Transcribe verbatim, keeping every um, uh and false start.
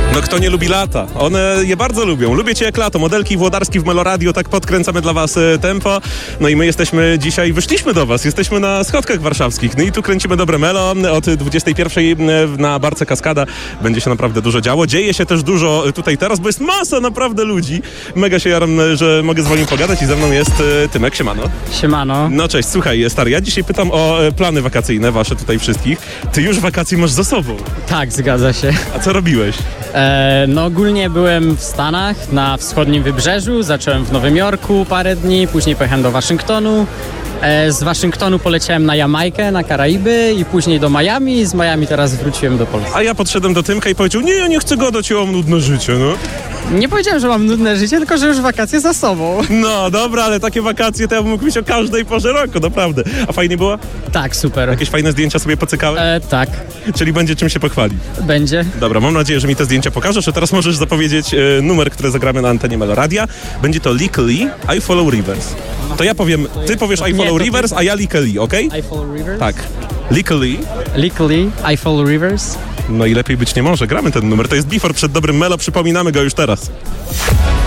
No kto nie lubi lata? One je bardzo lubią. Lubię cię jak lato. Modelki Włodarski w Meloradio, tak podkręcamy dla was e, tempo. No i my jesteśmy dzisiaj, wyszliśmy do was, jesteśmy na schodkach warszawskich. No i tu kręcimy dobre melo. Od dwudziestej pierwszej na Barce Kaskada będzie się naprawdę dużo działo. Dzieje się też dużo tutaj teraz, bo jest masa naprawdę ludzi. Mega się jaram, że mogę z wami pogadać i ze mną jest e, Tymek. Siemano. Siemano. No cześć, słuchaj stary, ja dzisiaj pytam o e, plany wakacyjne wasze tutaj wszystkich. Ty już wakacje masz za sobą. Tak, zgadza się. A co robiłeś? E, no ogólnie byłem w Stanach, na wschodnim wybrzeżu, zacząłem w Nowym Jorku parę dni, później pojechałem do Waszyngtonu. E, z Waszyngtonu poleciałem na Jamajkę, na Karaiby i później do Miami. Z Miami teraz wróciłem do Polski. A ja podszedłem do Tymka i powiedział, nie, ja nie chcę gadać, ja mam nudne życie, no. Nie powiedziałem, że mam nudne życie, tylko że już wakacje za sobą. No, dobra, ale takie wakacje to ja bym mógł mieć o każdej porze roku, naprawdę. A fajnie było? Tak, super. Jakieś fajne zdjęcia sobie pocykałeś? E, tak, Czyli będzie czym się pochwalić. będzie. Dobra, mam nadzieję, że mi te zdjęcia pokażesz, a teraz możesz zapowiedzieć e, numer, który zagramy na antenie Meloradia. Będzie to Legally I Follow Rivers. To ja powiem, ty powiesz I Nie, Follow to ty- Rivers, a ja Legally, okej? I follow rivers? Tak. Legally. Legally, I follow rivers. No i lepiej być nie może. Gramy ten numer. To jest Before przed dobrym Melo. Przypominamy go już teraz.